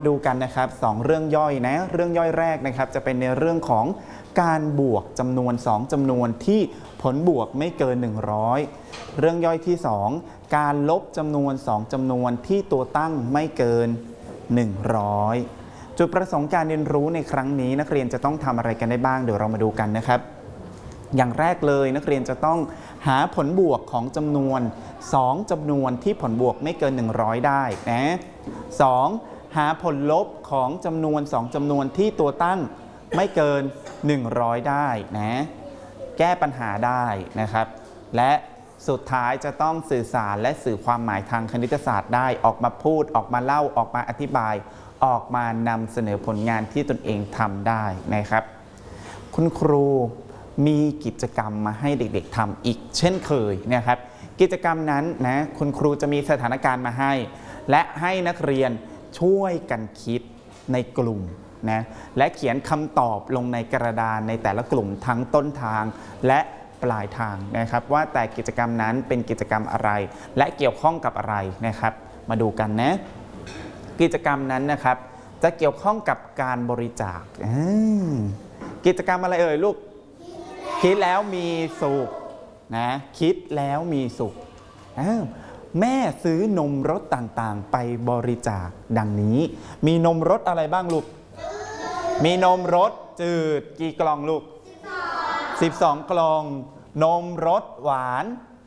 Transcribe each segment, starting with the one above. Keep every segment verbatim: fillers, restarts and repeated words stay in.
ดูกันนะครับสองเรื่องย่อยนะเรื่องย่อยแรกนะครับจะเป็นในเรื่องของการบวกจำนวนสองจำนวนที่ผลบวกไม่เกินหนึ่งร้อยเรื่องย่อยที่สองการลบจำนวนสองจำนวนที่ตัวตั้งไม่เกินหนึ่งร้อยจุดประสงค์การเรียนรู้ในครั้งนี้นักเรียนจะต้องทำอะไรกันได้บ้างเดี๋ยวเรามาดูกันนะครับอย่างแรกเลยนักเรียนจะต้องหาผลบวกของจำนวนสองจำนวนที่ผลบวกไม่เกินหนึ่งร้อยได้นะสองหาผลลบของจำนวนสองจำนวนที่ตัวตั้งไม่เกินหนึ่งร้อยได้นะแก้ปัญหาได้นะครับและสุดท้ายจะต้องสื่อสารและสื่อความหมายทางคณิตศาสตร์ได้ออกมาพูดออกมาเล่าออกมาอธิบายออกมานำเสนอผลงานที่ตนเองทำได้นะครับคุณครูมีกิจกรรมมาให้เด็กๆทำอีกเช่นเคยนะครับกิจกรรมนั้นนะคุณครูจะมีสถานการณ์มาให้และให้นักเรียนช่วยกันคิดในกลุ่มนะและเขียนคำตอบลงในกระดานในแต่ละกลุ่มทั้งต้นทางและปลายทางนะครับว่าแต่กิจกรรมนั้นเป็นกิจกรรมอะไรและเกี่ยวข้องกับอะไรนะครับมาดูกันนะกิจกรรมนั้นนะครับจะเกี่ยวข้องกับการบริจาคกิจกรรมอะไรเอ่ยลูกคิดแล้วมีสุขนะคิดแล้วมีสุขแม่ซื้อนมรสต่างๆไปบริจาคดังนี้มีนมรสอะไรบ้างลูกมีนมรสจืดกี่กล่องลูกสิบสองกล่องนมรสหวาน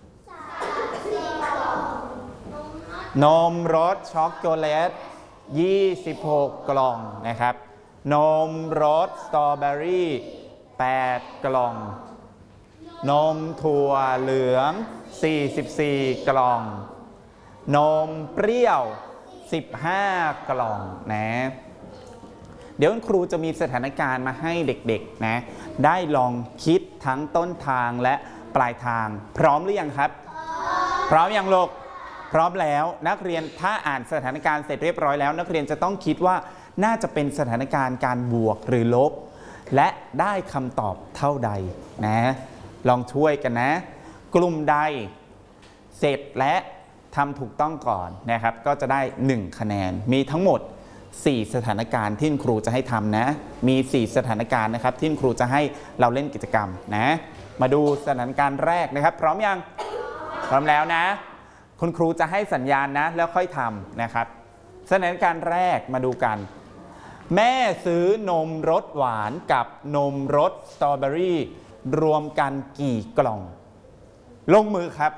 นมรสช็อกโกแลตยี่สิบหกกล่องนะครับนมรสสตรอเบอรี่แปดกล่องนมถั่วเหลืองสี่สิบสี่กล่องนมเปรี้ยวสิบห้ากล่องนะเดี๋ยวครูจะมีสถานการณ์มาให้เด็กๆนะได้ลองคิดทั้งต้นทางและปลายทางพร้อมหรือยังครับพร้อมยังลูกพร้อมแล้วนักเรียนถ้าอ่านสถานการณ์เสร็จเรียบร้อยแล้วนักเรียนจะต้องคิดว่าน่าจะเป็นสถานการณ์การบวกหรือลบและได้คำตอบเท่าใดนะลองช่วยกันนะกลุ่มใดเสร็จและทำถูกต้องก่อนนะครับก็จะได้หนึ่งคะแนนมีทั้งหมดสี่สถานการณ์ที่ครูจะให้ทำนะมีสี่สถานการณ์นะครับที่ครูจะให้เราเล่นกิจกรรมนะมาดูสถานการณ์แรกนะครับพร้อมยังพร้อมแล้วนะคุณครูจะให้สัญญาณนะแล้วค่อยทำนะครับสถานการณ์แรกมาดูกันแม่ซื้อนมรสหวานกับนมรสสตรอเบอรี่รวมกันกี่กล่องลงมือครับ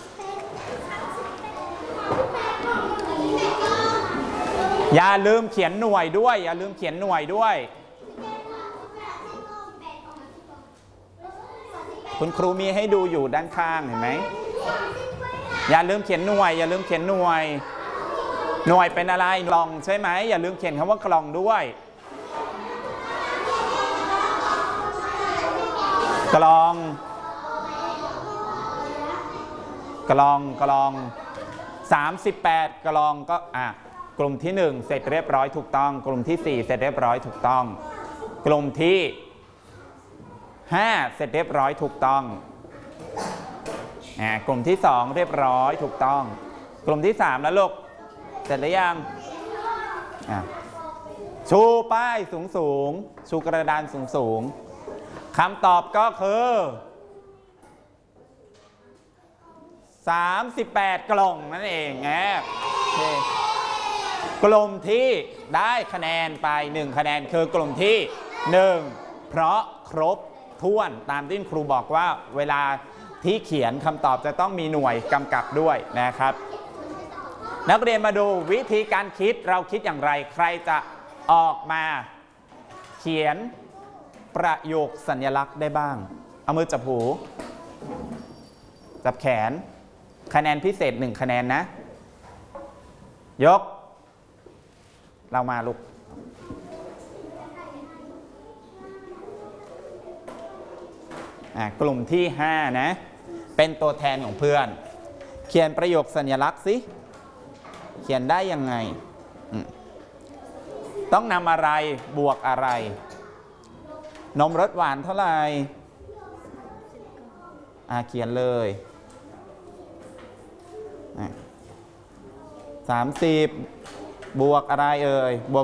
อย่าลืมเขียนหน่วยด้วยอย่าลืมเขียนหน่วยด้วยคุณครูมีให้ดูอยู่ด้านข้างเห็นไหมอย่าลืมเขียนหน่วยอย่าลืมเขียนหน่วยหน่วยเป็นอะไรกล่องใช่ไหมอย่าลืมเขียนคำว่ากล่องด้วยกล่องกล่องกล่องสามสิบแปดกล่องก็อ่ะกลุ่มที่หนึ่งเสร็จเรียบร้อยถูกต้องกลุ่มที่สี่เสร็จเรียบร้อยถูกต้องกลุ่มที่ห้าเสร็จเรียบร้อยถูกต้องอ่ากลุ่มที่สองเรียบร้อยถูกต้องกลุ่มที่สามแล้วลูกเสร็จหรือยังอ่ะชูป้ายสูงสูงชูกระดานสูงสูงคำตอบก็คือสามสิบแปดกล่องนั่นเองแอบกลุ่มที่ได้คะแนนไปหนึ่งคะแนนคือกลุ่มที่หนึ่งเพราะครบถ้วนตามที่ครูบอกว่าเวลาที่เขียนคำตอบจะต้องมีหน่วยกำกับด้วยนะครับนักเรียนมาดูวิธีการคิดเราคิดอย่างไรใครจะออกมาเขียนประโยคสัญลักษณ์ได้บ้างเอามือจับหูจับแขนคะแนนพิเศษหนึ่งคะแนนนะยกเรามาลูกกลุ่มที่ห้านะเป็นตัวแทนของเพื่อนเขียนประโยคสัญลักษณ์สิเขียนได้ยังไงต้องนำอะไรบวกอะไรนมรสหวานเท่าไหร่อ่าเขียนเลยสามสิบบวกอะไรเอ่ยบวก